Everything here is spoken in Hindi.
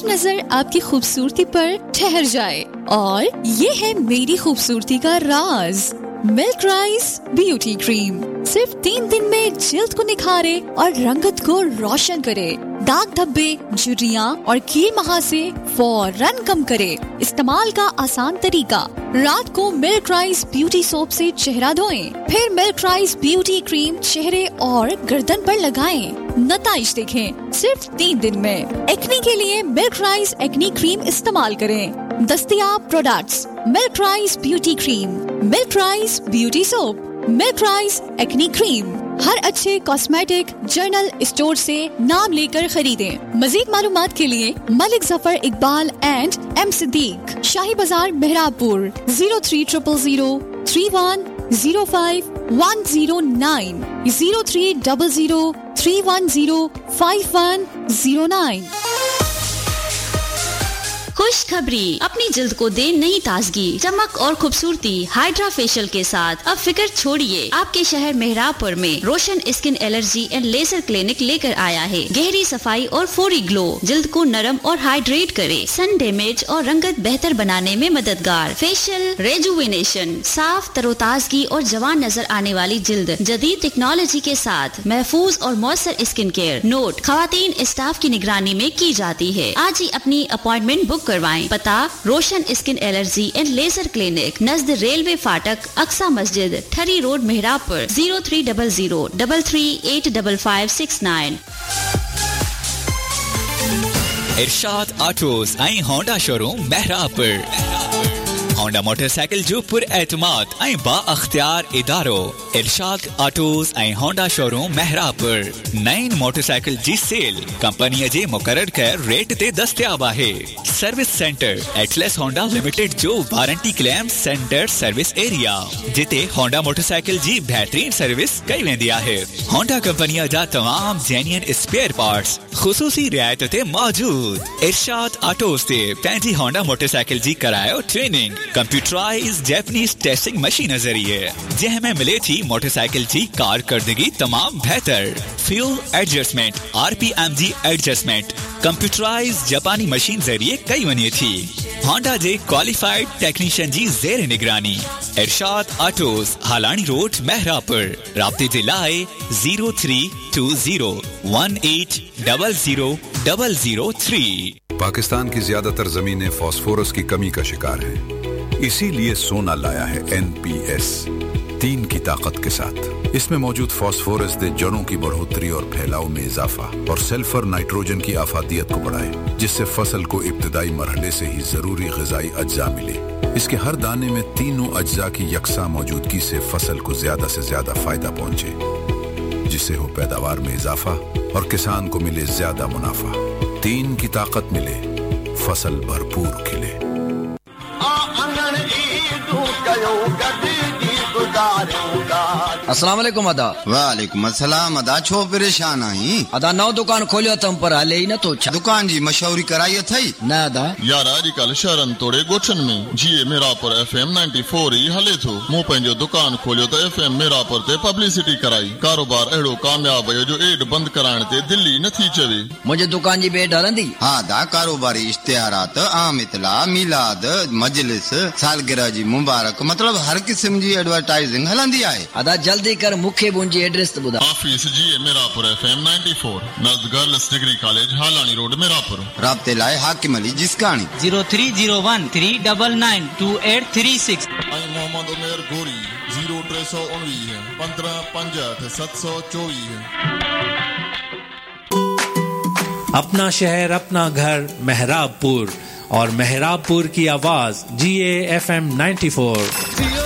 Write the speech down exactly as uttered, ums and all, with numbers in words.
नजर आपकी खूबसूरती पर ठहर जाए और ये है मेरी खूबसूरती का राज, मिल्क राइस ब्यूटी क्रीम। सिर्फ तीन दिन में जिल्द को निखारे और रंगत को रोशन करे, दाग धब्बे, झुर्रियाँ और कील महासे फौरन कम करे। इस्तेमाल का आसान तरीका, रात को मिल्क राइस ब्यूटी सोप से चेहरा धोएं, फिर मिल्क राइस ब्यूटी क्रीम चेहरे और गर्दन पर लगाएं। नताइज देखें सिर्फ तीन दिन में। एक्ने के लिए मिल्क राइस एक्ने क्रीम इस्तेमाल करें। दस्तयाब products, milk rice beauty cream, milk rice beauty soap, milk rice acne cream. हर अच्छे कॉस्मेटिक जर्नल स्टोर से नाम लेकर खरीदें। मजीद मालूमात के लिए मलिक जफर इकबाल एंड एम सिद्दीक, शाही बाजार मेहराबपुर, zero three triple zero three one zero five one zero nine, zero three double zero three one zero five one zero nine. खुशखबरी, अपनी जिल्द को दे नई ताजगी, चमक और खूबसूरती हाइड्रा फेशियल के साथ। अब फिक्र छोड़िए, आपके शहर मेहराबपुर में रोशन skin allergy and laser clinic लेकर आया है। गहरी सफाई और फौरी ग्लो, जिल्द को नरम और हाइड्रेट करे, सन डैमेज और रंगत बेहतर बनाने में मददगार। फेशियल रेजुविनेशन, साफ तरोताजगी और जवान नजर आने वाली जिल्द जदीद टेक्नोलॉजी के साथ महफूज और मौसर स्किन केयर। नोट, खवातीन स्टाफ की निगरानी में की जाती है। आज ही अपनी अपॉइंटमेंट बुक करवाएं। पता, रोशन skin allergy and laser clinic, Najd railway फाटक, अक्सा मस्जिद, ठरी road, मेहराबपुर, zero three double zero double three eight double five six nine. इरशाद ऑटोज ऐं होंडा शोरूम मेहराबपुर। होंडा मोटरसाइकिल जो पुर एतमाद ऐं बा अख्तियार इदारो। इरशाद ऑटोज ऐं होंडा शोरूम मेहराबपुर। नईन मोटरसाइकिल जी सेल कंपनी जे मुकर्रर कर रेट ते दस्तयाब आहे। Service centre Atlas Honda limited जो warranty claim centre service area, जिते होंडा मोटरसाइकिल जी बेहतरीन सर्विस कई वेंदी आहे। होंडा कंपनी जा तमाम जेन्युइन स्पेयर पार्ट्स खुसूसी रियायत ते मौजूद। इरशाद ऑटोज ते पंहिंजी होंडा मोटरसाइकिल जी करायो training computerise Japanese testing machine जरिए, जंहिंमें मिले थी मोटरसाइकिल जी कारकर्दगी तमाम बेहतर। फ्यूल एडजस्टमेंट, आरपीएम जी एडजस्टमेंट कंप्यूटराइज जापानी मशीन जरिए कई वनी थी। होंडा जे क्वालिफाइड टेक्नीशियन जी जेर निगरानी। इरशाद ऑटोज, हालानी रोड, मेहरापुर। राब्ते जे लाए zero three to zero one eight double zero double zero three. Pakistan की ज्यादातर जमीनें फास्फोरस की कमी का शिकार हैं। इसीलिए सोना लाया है एनपीएस, तीन की ताकत के साथ। इसमें मौजूद फास्फोरस दे जड़ों की बढ़ोतरी और फैलाव में इजाफा और सल्फर नाइट्रोजन की आफादियत को बढ़ाए, जिससे फसल को इब्तदाई मरहले से ही जरूरी ग़िज़ाई अज्जा मिले। इसके हर दाने में तीनों अज्जा की यकसा मौजूदगी से फसल को ज्यादा से ज्यादा फायदा पहुंचे, जिससे हो पैदावार में इजाफा और किसान को मिले ज्यादा मुनाफा। तीन की ताकत मिले, फसल भरपूर खिले। अस्सलाम वालेकुम अदा। वालेकुम अस्सलाम अदा। छो परेशान आई? अदा नौ दुकान खोलियो तम पर हले ही न तो छा। दुकान जी मशहूरी कराई थई न अदा यार अॼुकल्ह शहरन तोड़े गोठन में जीए मेरापुर एफएम नाइंटी फोर ही हले थो। मु पंहिंजो दुकान खोलियो त एफएम मेरापुर ते पब्लिसिटी कराई। कारोबार अहिड़ो कामयाब है जो एड बंद कराइण ते दिल्ली न थी चवे। मुझे दुकान जी बेड हलंदी? हां दा, कारोबारी इश्तिहारात, आम इतला, मिलाद, मजलिस, सालगिरह जी मुबारक, मतलब हर किस्म जी एडवर्टाइजिंग हलंदी आहे। अदा जल्दी कर, मुखे मुंहिंजी एड्रेस तो ॿुधा। ऑफिस जी Merapur FM ninety four, नज़द girls degree college, हालानी road, Merapur. राब्ते लाए हाकिम Ali जिसकानी zero three zero one three double nine to eight three six. Mohammad उमेर गोरी जीरो टे सौ उणवीह पंद्रह पंजहठ सत सौ चौवीह। अपना शहर अपना घर मेहराबपुर और मेहराबपुर की आवाज जी A F M ninety four.